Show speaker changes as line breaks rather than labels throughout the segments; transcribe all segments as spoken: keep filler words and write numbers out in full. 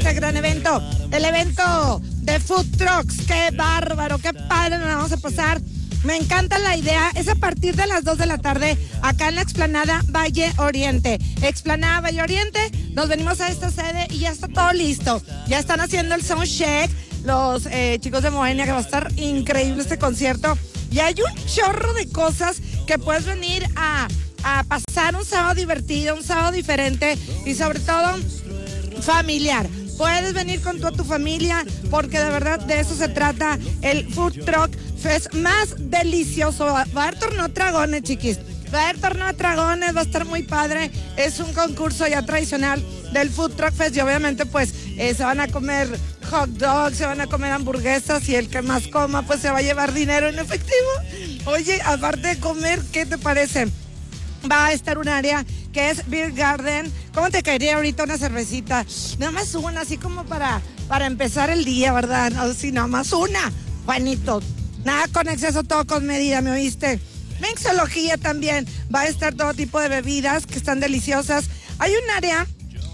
este gran evento, el evento de Food Trucks. ¡Qué bárbaro! ¡Qué padre nos vamos a pasar! Me encanta la idea. Es a partir de las dos de la tarde acá en la explanada Valle Oriente. Explanada Valle Oriente, nos venimos a esta sede y ya está todo listo. Ya están haciendo el soundcheck los eh, chicos de Moenia, que va a estar increíble este concierto. Y hay un chorro de cosas que puedes venir a, a pasar un sábado divertido, un sábado diferente y sobre todo familiar. Puedes venir con toda tu familia porque de verdad de eso se trata el Food Truck Fest más delicioso. Va a haber torneo de dragones, chiquis. Va a haber torneo de dragones, va a estar muy padre. Es un concurso ya tradicional del Food Truck Fest y obviamente pues eh, se van a comer hot dogs, se van a comer hamburguesas y el que más coma pues se va a llevar dinero en efectivo. Oye, aparte de comer, ¿qué te parece? Va a estar un área que es Beer Garden. ¿Cómo te caería ahorita una cervecita? Nada más una, así como para, para empezar el día, ¿verdad? Así, nada más una, Juanito. Nada con exceso, todo con medida, ¿me oíste? Mixología también. Va a estar todo tipo de bebidas que están deliciosas. Hay un área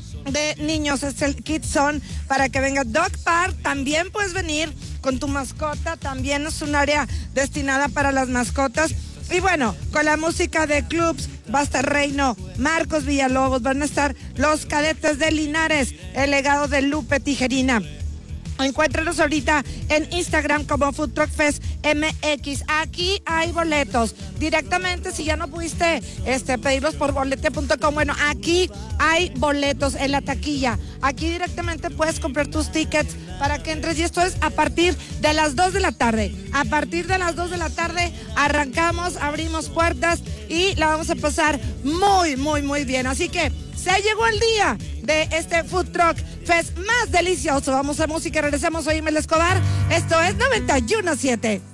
de niños, es el Kids Zone, para que venga. Dog Park, también puedes venir con tu mascota. También es un área destinada para las mascotas. Y bueno, con la música de clubs va a estar Reino, Marcos Villalobos, van a estar los Cadetes de Linares, el legado de Lupe Tijerina. Encuéntranos ahorita en Instagram como Food Truck Fest M X. Aquí hay boletos. Directamente, si ya no pudiste este, pedirlos por bolete punto com, bueno, aquí hay boletos en la taquilla. Aquí directamente puedes comprar tus tickets para que entres. Y esto es a partir de las dos de la tarde. A partir de las dos de la tarde arrancamos, abrimos puertas y la vamos a pasar muy, muy, muy bien. Así que se llegó el día de este Food Truck Fest más delicioso. Vamos a música, regresamos. Soy Mel Escobar. Esto es noventa y uno punto siete.